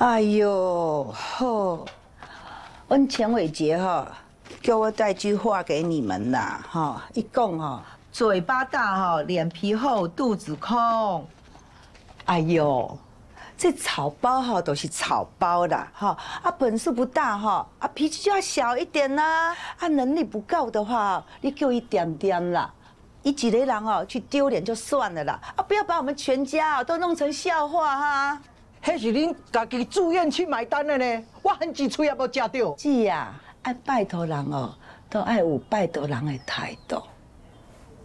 哎呦，吼，阮钱伟杰哈叫我带句话给你们啦，哈，一讲哈， 嘴巴大哈，脸皮厚，肚子空。 哎呦，这草包哈都是草包啦，哈啊本事不大哈啊脾气就要小一点啦，啊能力不够的话，你给我一点点啦。一个人哦去丢脸就算了啦，啊不要把我们全家哦都弄成笑话哈。 迄是恁家己自愿去买单的呢，我很一喙也无食到。 是啊，爱拜托人哦，都爱有拜托人的态度。